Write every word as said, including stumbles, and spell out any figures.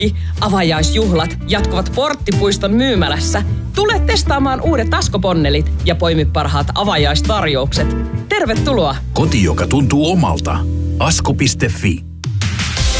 Avajaisjuhlat jatkuvat Porttipuiston myymälässä. Tule testaamaan uudet Asko-ponnelit ja poimi parhaat avajaistarjoukset. Tervetuloa! Koti, joka tuntuu omalta. asko piste fi